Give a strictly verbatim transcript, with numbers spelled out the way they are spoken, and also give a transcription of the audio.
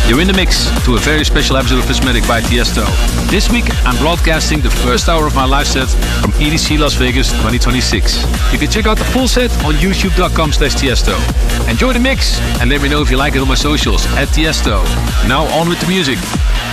You're in the mix to a very special episode of Prismatic by Tiesto. This week, I'm broadcasting the first hour of my live set from E D C Las Vegas twenty twenty-six. You can check out the full set on youtube.com slash Tiesto. Enjoy the mix and let me know if you like it on my socials at Tiesto. Now on with the music.